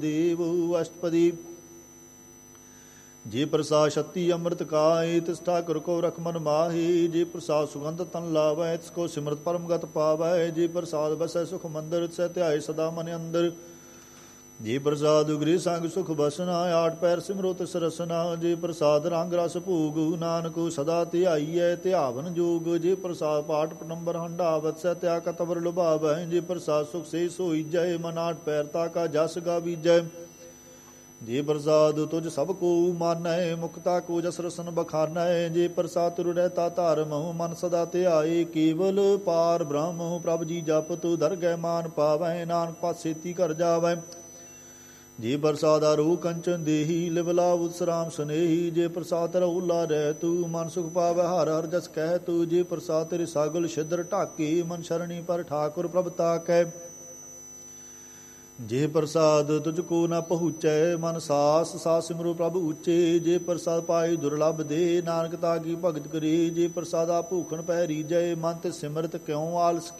ਦੇਵ ਅਸ਼ਟਪਦੀ। ਜੇ ਪ੍ਰਸਾਦ ਸ਼ਕਤੀ ਅੰਮ੍ਰਿਤ ਕਾਏ, ਤਿਸ ਠਾਕੁਰ ਕੋ ਰਖ ਮਨ ਮਾਹੀ। ਜੇ ਪ੍ਰਸਾਦ ਸੁਗੰਧ ਤਨ ਲਾਵੈ, ਤਿਸ ਕੋ ਸਿਮਰਤ ਪਰਮਗਤ ਪਾਵੈ। ਜੇ ਪ੍ਰਸਾਦ ਬਸੈ ਸੁਖ ਮੰਦਰ, ਸਹਿ ਧਿਆਏ ਸਦਾ ਮਨ ਅੰਦਰ। ਜੇ ਪ੍ਰਸਾਦ ਉਗਰੀ ਸੰਗ ਸੁਖ ਬਸਨਾ, ਆਠ ਪੈਰ ਸਿਮਰੋ ਤਿਸ ਰਸਨਾ। ਜੇ ਪ੍ਰਸਾਦ ਰੰਗ ਰਸ ਭੋਗ, ਨਾਨਕ ਸਦਾ ਧਿਆਈਐ ਧਿਆਵਨ ਜੋਗ। ਜੇ ਪ੍ਰਸਾਦ ਪਾਠ ਪਟੰਬਰ ਹੰਡਾਵਤ, ਸਹਿ ਤਿਆ ਕਤਵਰ ਲੁਭਾਵੈ। ਜੇ ਪ੍ਰਸਾਦ ਸੁਖ ਸੇ ਸੋਈਜੈ, ਮਨ ਆਠ ਪੈਰ ਤਾ ਕਾ ਜਸ ਗਾਵੀਜੈ। ਜੇ ਪ੍ਰਸਾਦ ਤੁਝ ਸਭ ਕੋ ਮਾਨੈ, ਮੁਕਤਾ ਕੋ ਜਸ ਰਸਨ ਬਖਾਨੈ। ਜੇ ਪ੍ਰਸਾਦ ਤੁਰ ਰਹਿਤਾ ਧਰਮ, ਮਨ ਸਦਾ ਧਿਆਏ। ਕੇਵਲ ਪਾਰ ਬ੍ਰਹਮ ਪ੍ਰਭ ਜੀ ਜਪ, ਤੂੰ ਦਰਗਹਿ ਮਾਨ ਪਾਵੈ। ਨਾਨਕ ਪਾਸ ਛੇਤੀ ਘਰ ਜਾਵੈ। ਜੇ ਪ੍ਰਸਾਦ ਆਰੋ ਕੰਚਨ ਦੇਹੀ, ਲਿਵ ਲਾਭ ਉਤਸਰਾਮ ਸਨੇਹੀ। ਜੇ ਪ੍ਰਸਾਦ ਰਹੁਲਾ ਰਹਿ ਤੂੰ, ਮਨ ਸੁਖ ਪਾਵੈ ਹਰ ਹਰ ਜਸ ਕਹਿ ਤੂੰ। ਜੇ ਪ੍ਰਸਾਦ ਤੇਰੇ ਸਾਗਲ ਛਿਦਰ ਢਾਕੇ, ਮਨ ਸ਼ਰਣੀ ਪਰ ਠਾਕੁਰ ਪ੍ਰਭ ਤਾਕੈ। ਜੇ ਪ੍ਰਸਾਦ ਤੁਝ ਕੋ ਨ ਪਹੁੰਚੈ, ਮਨ ਸਾਸ ਸਾਸ ਸਿਮਰੋ ਪ੍ਰਭ ਉੱਚੇ। ਜੇ ਪ੍ਰਸਾਦ ਪਾਈ ਦੁਰਲਭ ਦੇ, ਨਾਨਕ ਤਾ ਕੀ ਭਗਤ ਕਰੇ। ਜੇ ਪ੍ਰਸਾਦਾ ਭੂਖਣ ਪੈ ਰੀਜੈ, ਮਨ ਤੇ ਸਿਮਰਤ ਕਿਉ ਆਲਸ